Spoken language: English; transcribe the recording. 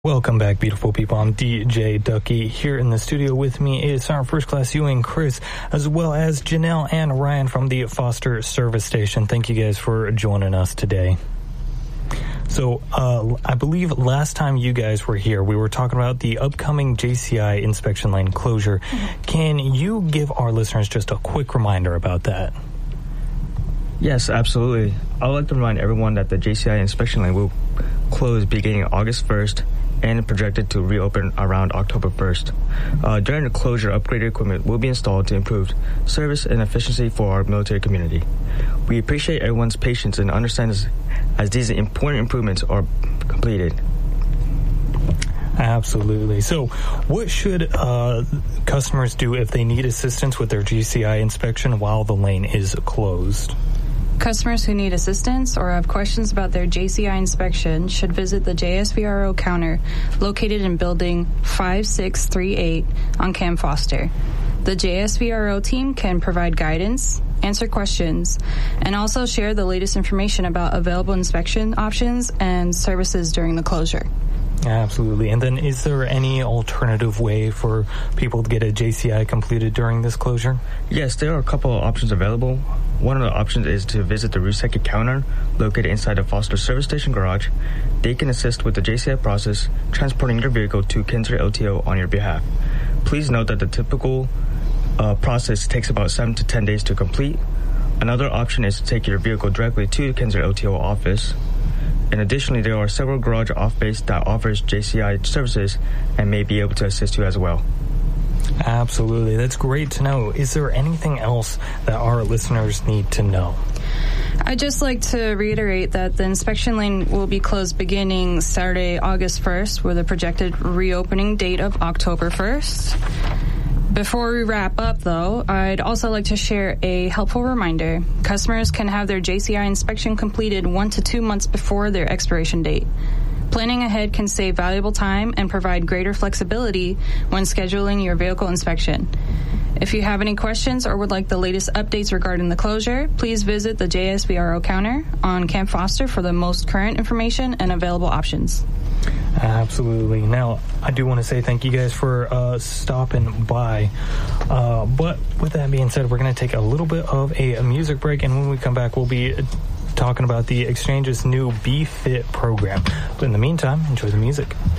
Welcome back, beautiful people. I'm DJ Ducky. Here in the studio with me is our First Class Ewing, Chris, as well as Janelle and Ryan from the Foster Service Station. Thank you guys for joining us today. So, I believe last time you guys were here, we were talking about the upcoming JCI inspection lane closure. Mm-hmm. Can you give our listeners just a quick reminder about that? Yes, absolutely. I would like to remind everyone that the JCI inspection lane will close beginning August 1st and projected to reopen around October 1st. During the closure, upgraded equipment will be installed to improve service and efficiency for our military community. We appreciate everyone's patience and understanding as these important improvements are completed. Absolutely. So what should customers do if they need assistance with their GCI inspection while the lane is closed? Customers who need assistance or have questions about their JCI inspection should visit the JSVRO counter located in Building 5638 on Cam Foster. The JSVRO team can provide guidance, answer questions, and also share the latest information about available inspection options and services during the closure. Absolutely. And then is there any alternative way for people to get a JCI completed during this closure? Yes, there are a couple of options available. One of the options is to visit the Ruseki counter located inside the Foster Service Station garage. They can assist with the JCI process, transporting your vehicle to Kinser LTO on your behalf. Please note that the typical process takes about 7 to 10 days to complete. Another option is to take your vehicle directly to the Kinser LTO office. And additionally, there are several garage off-base that offers JCI services and may be able to assist you as well. Absolutely. That's great to know. Is there anything else that our listeners need to know? I'd just like to reiterate that the inspection lane will be closed beginning Saturday, August 1st, with a projected reopening date of October 1st. Before we wrap up, though, I'd also like to share a helpful reminder. Customers can have their JCI inspection completed 1 to 2 months before their expiration date. Planning ahead can save valuable time and provide greater flexibility when scheduling your vehicle inspection. If you have any questions or would like the latest updates regarding the closure, please visit the JSVRO counter on Camp Foster for the most current information and available options. Absolutely. Now, I do want to say thank you guys for stopping by. But with that being said, we're going to take a little bit of a music break, and when we come back, we'll be talking about the Exchange's new Be Fit program. But in the meantime, enjoy the music.